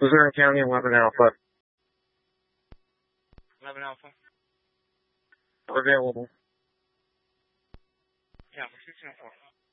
Luzerne County, 11 Alpha. 11 Alpha. Available. Yeah, we're 1604.